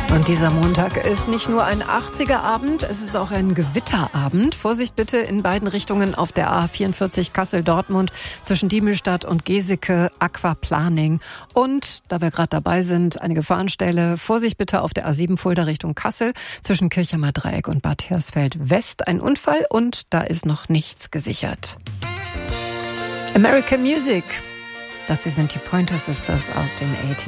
Und dieser Montag ist nicht nur ein 80er-Abend, es ist auch ein Gewitterabend. Vorsicht bitte in beiden Richtungen auf der A44 Kassel-Dortmund zwischen Diemelstadt und Geseke, Aquaplaning. Und, da wir gerade dabei sind, eine Gefahrenstelle. Vorsicht bitte auf der A7 Fulda Richtung Kassel zwischen Kirchheimer Dreieck und Bad Hersfeld-West. Ein Unfall und da ist noch nichts gesichert. American Music. Das hier sind die Pointer Sisters aus den 80s.